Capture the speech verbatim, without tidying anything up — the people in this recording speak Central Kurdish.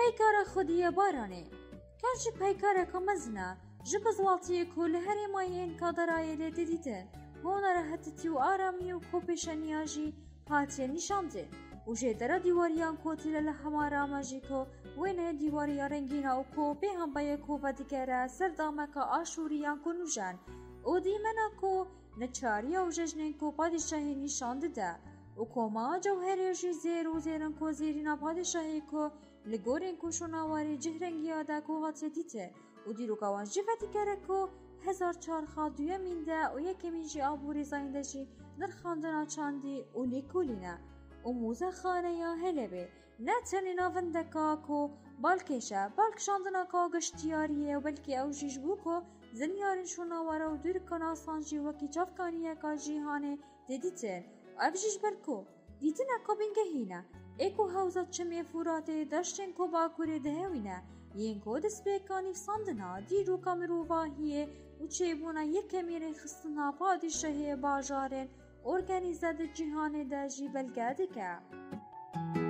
پیکار خودیه بارانه کاش پیکار که مزنه جب زوالتی کل هر ماین کادرای لیده دیدن هون راحتی و آرامی و کوپشنیاجی هاتی نشانده و جدر دیواریان کوتیل لحمارا ماجیکو وینه دیواریا رنگینا و کو به هم بای کو و دیگره سردامکا آشوریان کنوژن و دیمنا کو نچاریا و ججنین کو پادشاهی نشانده ده و کوما جوهریجی زیر و زیرن کو زیرینا پادشاهی کو لگورین کو شناواری جهرنگیا ده کو هاتی دیده و دیرو گوان جفتی کره کو هزار چارخا دویا مینده و یکی جی آبوری زاینده جی در خاندنا چاندی و لیکولینه و موزه خانه یا هلبه نه تنی ناوندکا کو بالکشه بالک شاندنا کا گشتیاریه و بلکه او جیج بو کو زنیارن شوناواره و دور کنا سانجی وکی جافکانیه کا جیهانه دیدیتن و او جیج برکو دیتن اکا بینگه هینه ایکو حوزت چمی فوراته داشتن کو باکوری دهوینه ین کو دست بیکانی ساندنا دیرو کامرو واهیه و چه بونا یک میره خستنا پادشاهی باجارن ارگانیزه ده جهان ده جی بلگه که